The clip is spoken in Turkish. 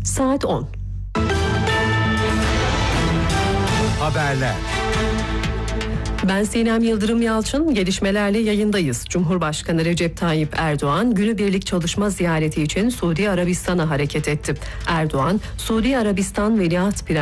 Saat 10. Haberler. Ben Sinem Yıldırım Yalçın, gelişmelerle yayındayız. Cumhurbaşkanı Recep Tayyip Erdoğan, günübirlik çalışma ziyareti için Suudi Arabistan'a hareket etti. Erdoğan, Suudi Arabistan Veliaht Prens